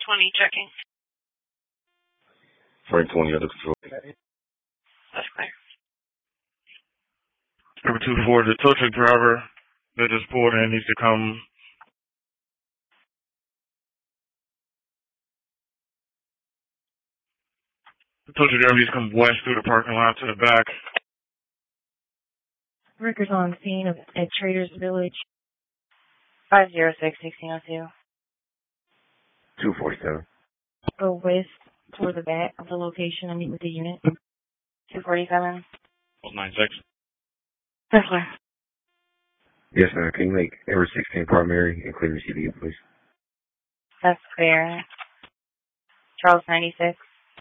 20 checking. 420 under control. That's clear. Number 24, the tow truck driver that just pulled in needs to come. The tow truck driver needs to come west through the parking lot to the back. Workers on scene at Traders Village. 506-1602. 247. Go west toward the back of the location and meet with the unit. 247. 96. That's clear. Yes, ma'am. Can you make every 16 primary and clear your CDU, please? That's clear. Charles 96.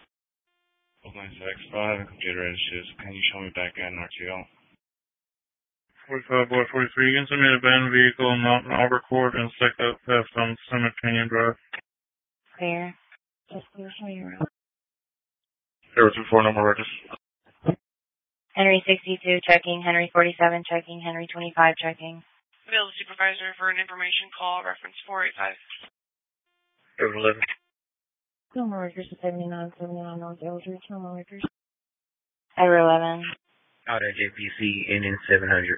96. I have a computer issues. Can you show me back in RTO? 45 boy 43. You can send me an abandoned vehicle in Mountain Arbor Court and stick up theft on Summit Canyon Drive. Clear. Just clear for your route. 024, no more records. Henry 62 checking. Henry 47 checking. Henry 25 checking. Bill the supervisor for an information call, reference 485. 11. No more workers at 79 North Eldridge. No more workers. Ever 11. Out at JPC NN 700.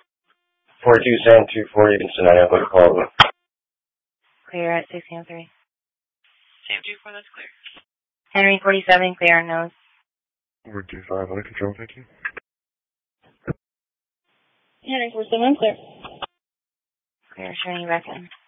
427-240 Cincinnati, I'm call. Clear at 1603. Sam 24, that's clear. Henry 47 clear on nose. 425 under control, thank you. Henry 47 clear. Clear, showing you back in.